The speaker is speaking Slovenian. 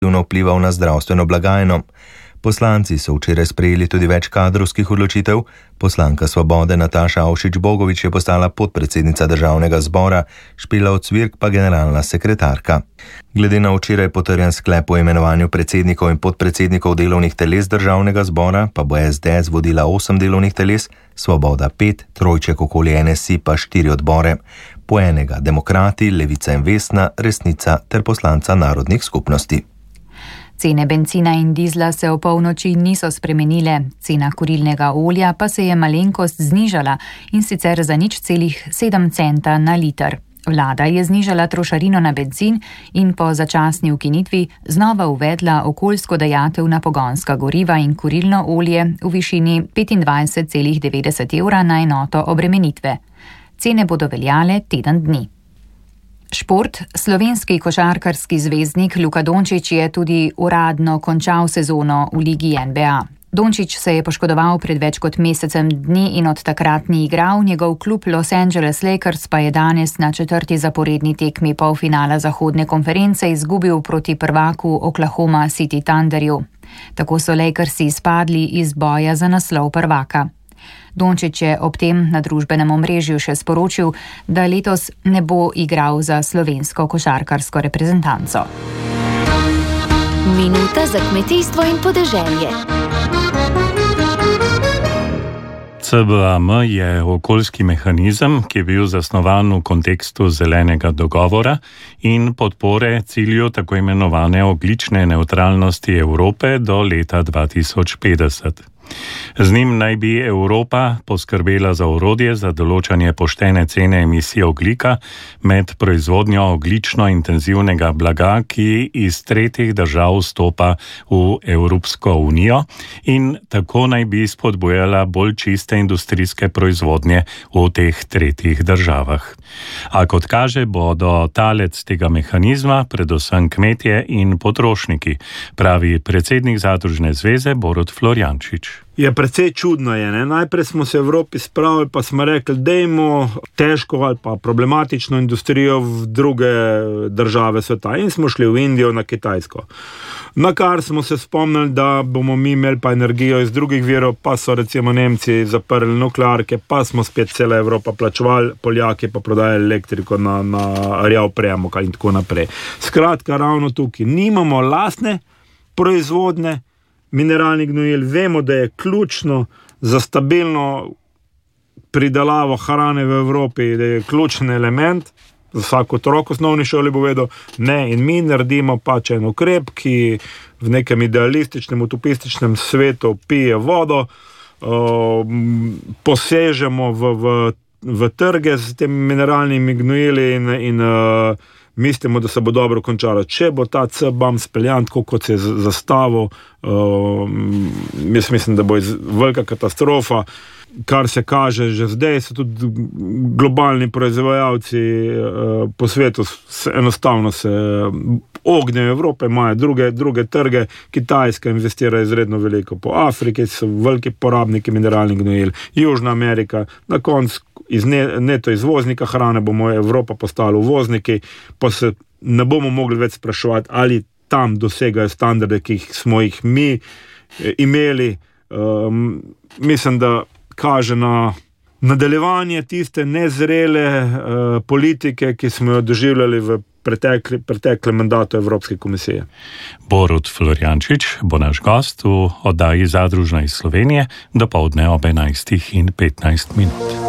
vplival na zdravstveno blagajno. Poslanci so včeraj sprejeli tudi več kadrovskih odločitev. Poslanka Svobode Nataša Avšič-Bogovič je postala podpredsednica državnega zbora, Špela Ocvirk pa generalna sekretarka. Glede na včeraj potrjen sklep o imenovanju predsednikov in podpredsednikov delovnih teles državnega zbora pa bo SDS vodila 8 delovnih teles, Svoboda 5, trojček okoli NSI pa 4 odbore. Po enega Demokrati, Levica in Vesna, Resnica ter poslanca narodnih skupnosti. Cene bencina in dizla se v polnoči niso spremenile, cena kurilnega olja pa se je malenkost znižala in sicer za 0,7 centa na liter. Vlada je znižala trošarino na bencin in po začasni ukinitvi znova uvedla okoljsko dajatev na pogonska goriva in kurilno olje v višini 25,90 evra na enoto obremenitve. Cene bodo veljale teden dni. Šport. Slovenski košarkarski zvezdnik Luka Dončić je tudi uradno končal sezono v ligi NBA. Dončić se je poškodoval pred več kot mesecem dni in od takrat ni igral, njegov klub Los Angeles Lakers pa je danes na 4. zaporedni tekmi polfinala zahodne konference izgubil proti prvaku Oklahoma City Thunderju. Tako so Lakersi izpadli iz boja za naslov prvaka. Dončić je ob tem na družbenem omrežju še sporočil, da letos ne bo igral za slovensko košarkarsko reprezentanco. Minuta za kmetijstvo in podeželje. CBAM je okoljski mehanizem, ki je bil zasnovan v kontekstu zelenega dogovora in podpore cilju tako imenovane ogljične nevtralnosti Evrope do leta 2050. Z njim naj bi Evropa poskrbela za orodje za določanje poštene cene emisije ogljika med proizvodnjo ogljično intenzivnega blaga, ki iz tretjih držav vstopa v Evropsko unijo in tako naj bi spodbujala bolj čiste industrijske proizvodnje v teh tretjih državah. A kot kaže, bodo talec tega mehanizma predvsem kmetje in potrošniki, pravi predsednik Zadružne zveze Borut Florjančič. Je precej čudno je, ne? Najprej smo se v Evropi spravili, pa smo rekli, dejmo težko ali pa problematično industrijo v druge države sveta in smo šli v Indijo, na Kitajsko. Na kar smo se spomnili, da bomo mi imeli pa energijo iz drugih virov, pa so recimo Nemci zaprli nuklearke, pa smo spet cela Evropa plačevali, Poljaki pa prodajali elektriko na rjav premog in tako naprej. Skratka, ravno tukaj nimamo lastne proizvodne mineralnih gnojil, vemo, da je ključno za stabilno pridelavo hrane v Evropi, da je ključen element, za vsak otrok v osnovni šoli bo vedel, ne, in mi naredimo pač en ukrep, ki v nekem idealističnem, utopističnem svetu pije vodo, posežemo v trge z temi mineralnimi gnojili in mislimo, da se bo dobro končalo. Če bo ta CBAM speljan tako, kot se je zastavil, mislim, da bo velika katastrofa. Kar se kaže že zdaj, so tudi globalni proizvajalci po svetu enostavno se ognjejo Evrope, imajo druge trge, Kitajska investira izredno veliko po Afriki, so veliki porabniki mineralnih gnojil, Južna Amerika, na koncu iz neto izvoznika hrane bomo Evropa postali uvozniki, pa se ne bomo mogli več spraševati, ali tam dosegajo standarde, ki smo jih mi imeli. Mislim, da kaže na nadaljevanje tiste nezrele politike, ki smo jo doživljali v preteklem mandatu Evropske komisije. Borut Florjančič bo naš gost v oddaji Zadružna iz Slovenije dopoldne ob 11:15.